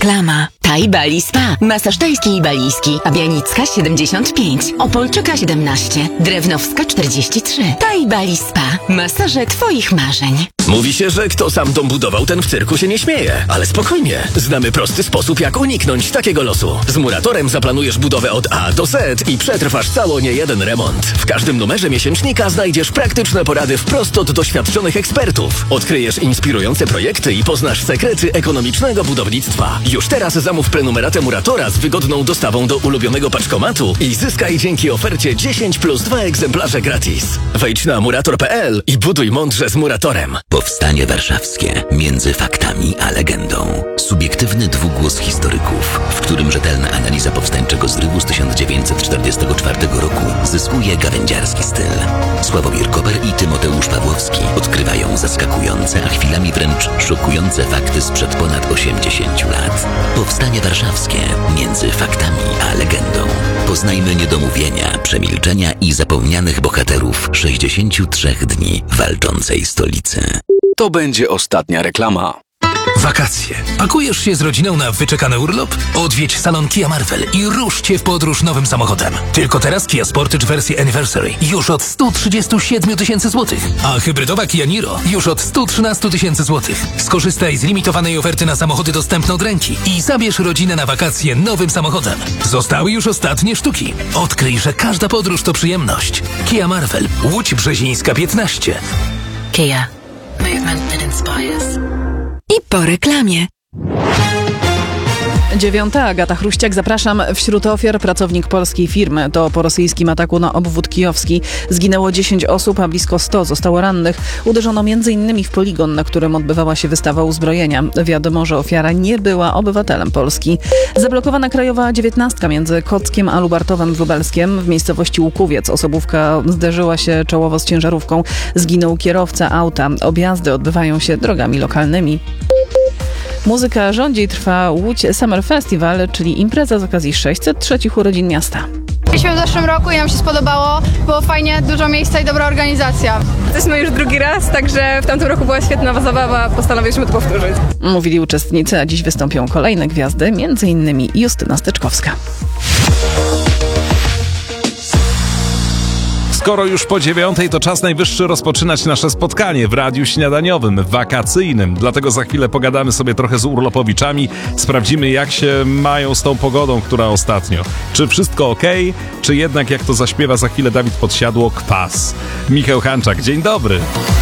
Reklama. Thai Bali Spa. Masaż tajski i balijski. Abianicka 75. Opolczyka 17. Drewnowska 43. Thai Bali Spa. Masaże twoich marzeń. Mówi się, że kto sam dom budował, ten w cyrku się nie śmieje. Ale spokojnie. Znamy prosty sposób, jak uniknąć takiego losu. Z Muratorem zaplanujesz budowę od A do Z i przetrwasz cało niejeden remont. W każdym numerze miesięcznika znajdziesz praktyczne porady wprost od doświadczonych ekspertów. Odkryjesz inspirujące projekty i poznasz sekrety ekonomicznego budownictwa. Już teraz zamów prenumeratę Muratora z wygodną dostawą do ulubionego paczkomatu i zyskaj dzięki ofercie 10 plus 2 egzemplarze gratis. Wejdź na murator.pl i buduj mądrze z Muratorem. Powstanie Warszawskie między faktami a legendą. Subiektywny dwugłos historyków, w którym rzetelna analiza powstańczego zrywu z 1944 roku zyskuje gawędziarski styl. Sławomir Koper i Tymoteusz Pawłowski odkrywają zaskakujące, a chwilami wręcz szokujące fakty sprzed ponad 80 lat. Powstanie Warszawskie między faktami a legendą. Poznajmy niedomówienia, przemilczenia i zapomnianych bohaterów 63 dni walczącej stolicy. To będzie ostatnia reklama. Wakacje. Pakujesz się z rodziną na wyczekany urlop? Odwiedź salon Kia Marvel i ruszcie w podróż nowym samochodem. Tylko teraz Kia Sportage wersji Anniversary już od 137 tysięcy złotych, a hybrydowa Kia Niro już od 113 tysięcy złotych. Skorzystaj z limitowanej oferty na samochody dostępne od ręki i zabierz rodzinę na wakacje nowym samochodem. Zostały już ostatnie sztuki. Odkryj, że każda podróż to przyjemność. Kia Marvel. Łódź Brzezińska 15. Kia. Movement that inspires. I po reklamie. 9. Agata Chruściak, zapraszam. Wśród ofiar pracownik polskiej firmy. To po rosyjskim ataku na obwód kijowski zginęło 10 osób, a blisko 100 zostało rannych. Uderzono m.in. w poligon, na którym odbywała się wystawa uzbrojenia. Wiadomo, że ofiara nie była obywatelem Polski. Zablokowana krajowa 19 między Kockiem a Lubartowem Wróbelskiem w miejscowości Łukowiec. Osobówka zderzyła się czołowo z ciężarówką. Zginął kierowca auta. Objazdy odbywają się drogami lokalnymi. Muzyka rządzi i trwa Łódź Summer Festival, czyli impreza z okazji 603 urodzin miasta. Byliśmy w zeszłym roku i nam się spodobało. Było fajnie, dużo miejsca i dobra organizacja. Jesteśmy już drugi raz, także w tamtym roku była świetna zabawa, postanowiliśmy to powtórzyć. Mówili uczestnicy, a dziś wystąpią kolejne gwiazdy, m.in. Justyna Steczkowska. Skoro już po 9, to czas najwyższy rozpoczynać nasze spotkanie w Radiu Śniadaniowym, wakacyjnym. Dlatego za chwilę pogadamy sobie trochę z urlopowiczami, sprawdzimy jak się mają z tą pogodą, która ostatnio. Czy wszystko okej? Czy jednak jak to zaśpiewa za chwilę Dawid Podsiadło, kwas? Michał Hanczak, dzień dobry.